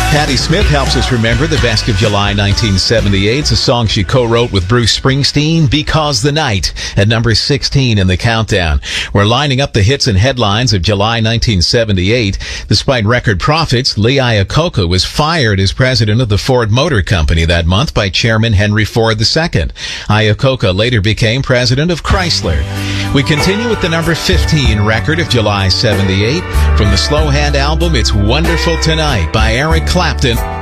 Patti Smith helps us remember the best of July 1978. It's a song she co-wrote with Bruce Springsteen, Because the Night, at number 16 in the countdown. We're lining up the hits and headlines of July 1978. Despite record profits, Lee Iacocca was fired as president of the Ford Motor Company that month by Chairman Henry Ford II. Iacocca later became president of Chrysler. We continue with the number 15 record of July 78. From the Slow Hand album, it's Wonderful Tonight by Eric Clapton.